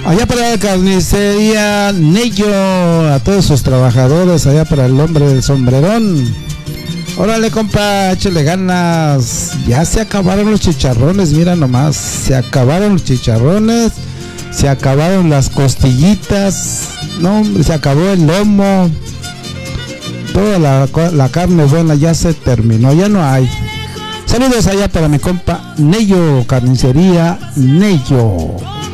Allá para la carnicería Nello, a todos sus trabajadores, allá para el hombre del sombrerón. Órale, compa, échale ganas. Ya se acabaron los chicharrones, mira nomás. Se acabaron los chicharrones, se acabaron las costillitas. No, hombre, se acabó el lomo. Toda la carne buena ya se terminó, ya no hay. Saludos allá para mi compa Nello, carnicería Nello.